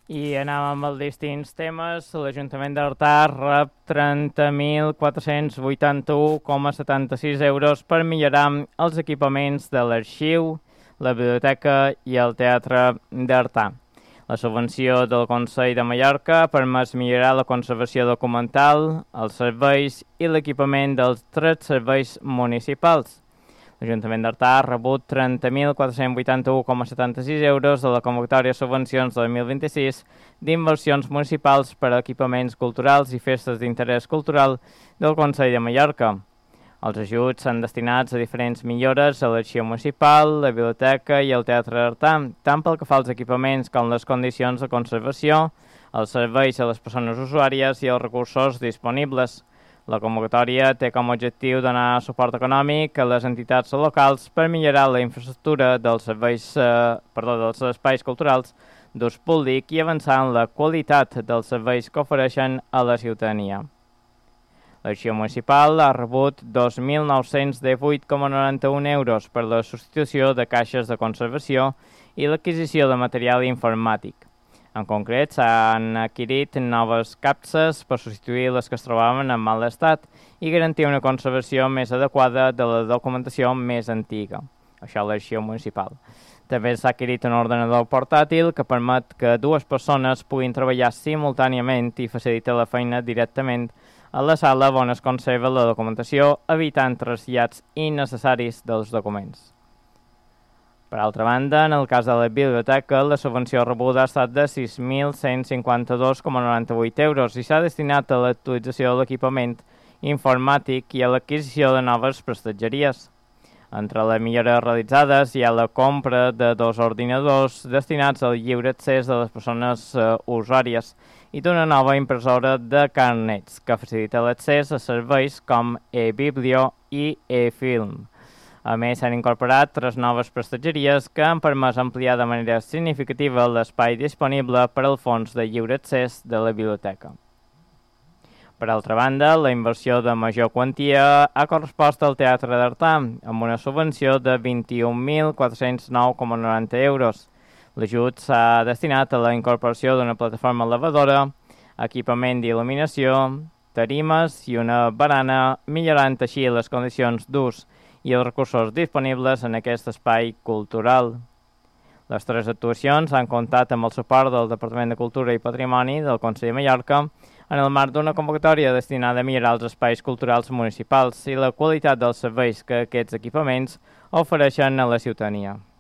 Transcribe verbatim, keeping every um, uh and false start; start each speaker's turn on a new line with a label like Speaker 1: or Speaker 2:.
Speaker 1: I anàvem amb els distints temes. L'Ajuntament d'Artà rep trenta mil quatre-cents vuitanta-u coma setanta-sis euros per millorar els equipaments de l'arxiu, la biblioteca i el teatre d'Artà. La subvenció del Consell de Mallorca ha permès millorar la conservació documental, els serveis i l'equipament dels tres serveis municipals. L'Ajuntament d'Artà ha rebut trenta mil quatre-cents vuitanta-u coma setanta-sis euros de la convocatòria de subvencions dos mil vint-i-sis d'inversions municipals per a equipaments culturals i festes d'interès cultural del Consell de Mallorca. Els ajuts s'han destinats a diferents millores a l'arxiu municipal, la biblioteca i el teatre d'Artà, tant pel que fa als equipaments com les condicions de conservació, els serveis a les persones usuàries i els recursos disponibles. La convocatòria té com a objectiu donar suport econòmic a les entitats locals per millorar la infraestructura dels serveis, eh, perdó, dels espais culturals d'ús públic i avançar en la qualitat dels serveis que ofereixen a la ciutadania. L'Arxiu Municipal ha rebut dos mil nou-cents divuit coma noranta-un euros per la substitució de caixes de conservació i l'adquisició de material informàtic. En concret, s'han adquirit noves capses per substituir les que es trobaven en mal estat i garantir una conservació més adequada de la documentació més antiga. Això a l'arxiu municipal. També s'ha adquirit un ordenador portàtil que permet que dues persones puguin treballar simultàniament i facilitar la feina directament a la sala on es conserva la documentació, evitant trasllats innecessaris dels documents. Per altra banda, en el cas de la biblioteca, la subvenció rebuda ha estat de sis mil cent cinquanta-dos coma noranta-vuit euros i s'ha destinat a l'actualització de l'equipament informàtic i a l'adquisició de noves prestatgeries. Entre les millores realitzades hi ha la compra de dos ordinadors destinats al lliure accés de les persones uh, usuàries i d'una nova impressora de carnets que facilita l'accés a serveis com e-biblio i e-film. A més, s'han incorporat tres noves prestatgeries que han permès ampliar de manera significativa l'espai disponible per al fons de lliure accés de la biblioteca. Per altra banda, la inversió de major quantia ha correspost al Teatre d'Artà, amb una subvenció de vint-i-un mil quatre-cents nou coma noranta euros. L'ajut s'ha destinat a la incorporació d'una plataforma elevadora, equipament d'il·luminació, tarimes i una barana, millorant així les condicions d'ús i els recursos disponibles en aquest espai cultural. Les tres actuacions han comptat amb el suport del Departament de Cultura i Patrimoni del Consell de Mallorca en el marc d'una convocatòria destinada a millorar els espais culturals municipals i la qualitat dels serveis que aquests equipaments ofereixen a la ciutadania.